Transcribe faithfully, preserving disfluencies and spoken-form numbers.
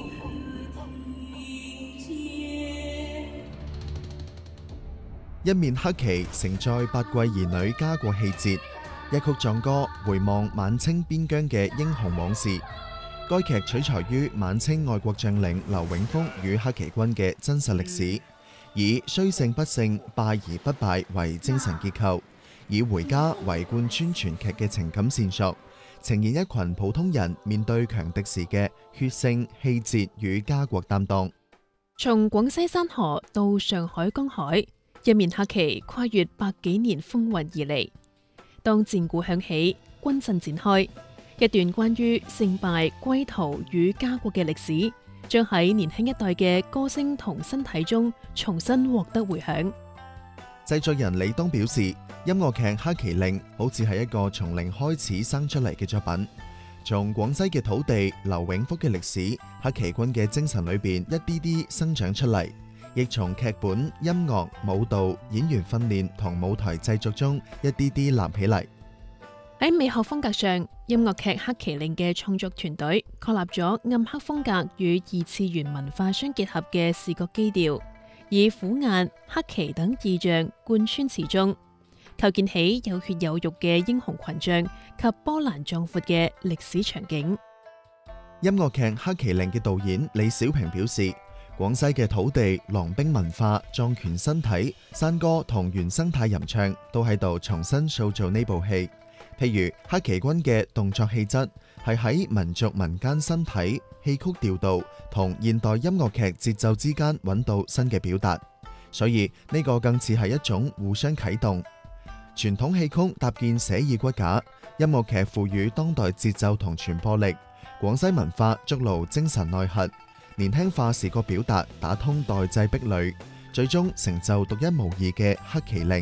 一面黑旗承載八季兒女家國氣節，一曲壯歌回望晚清邊疆嘅英雄往事。該劇取材於晚清愛國將領劉永福與黑旗軍嘅真實歷史，以雖勝不勝、敗而不敗為精神結構，以回家為貫穿全劇嘅情感線索，呈現一群普通人面對強敵時嘅血性、氣節與家國擔當。 從廣西山河到上海江海，一面黑旗跨越百幾年風雲而嚟。當戰鼓響起，軍陣展開，一段關於勝敗、歸途與家國嘅歷史，將喺年輕一代嘅歌聲同身體中重新獲得回響。 製作人李東表示，音樂劇《黑旗令》好似係一個從零開始生出嚟嘅作品，從廣西嘅土地、劉永福嘅歷史、黑旗軍嘅精神裏邊一啲啲生長出嚟，亦從劇本、音樂、舞蹈、演員訓練同舞台製作中一啲啲立起嚟。 喺美學風格上，音樂劇《黑旗令》嘅創作團隊確立咗暗黑風格與二次元文化相結合嘅視覺基調，以虎眼、黑旗等意象貫穿始終，構建起有血有肉嘅英雄群像及波瀾壯闊嘅歷史場景。 音樂劇《黑旗令》嘅導演李小平表示，廣西嘅土地、狼兵文化、壯拳身體、山歌同原生態吟唱都喺度重新塑造呢部戲。譬如黑旗軍嘅動作氣質係喺民族民間身體、戲曲調度同現代音樂劇節奏之間揾到新嘅表達，所以呢個更似係一種互相啟動。傳統戲曲搭建寫意骨架，音樂劇賦予當代節奏同傳播力，廣西文化築牢精神內核，年輕化視覺表達打通代際壁壘，最終成就獨一無二嘅黑旗令。